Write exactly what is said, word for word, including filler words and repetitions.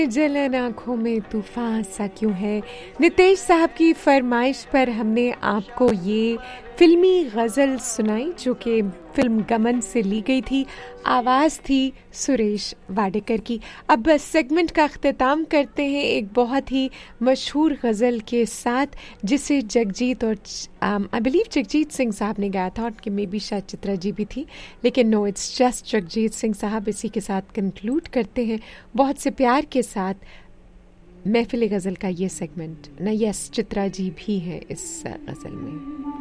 जलन आंखों में तूफान सा क्यों है। नितेश साहब की फरमाइश पर हमने आपको ये फिल्मी गज़ल सुनाई जो कि फिल्म गमन से ली गई थी। आवाज़ थी सुरेश वाडेकर की। अब बस सेगमेंट का अख्तिताम करते हैं एक बहुत ही मशहूर गज़ल के साथ जिसे जगजीत और आई बिलीव जगजीत सिंह साहब ने गाया था, उनके में भी शायद चित्रा जी भी थी, लेकिन no it's just Jagjit Singh साहब। इसी के साथ कंक्लूड करते हैं बहुत से प्यार के साथ महफिल गज़ल का ये सेगमेंट ना। यस, चित्रा जी भी हैं इस गज़ल में।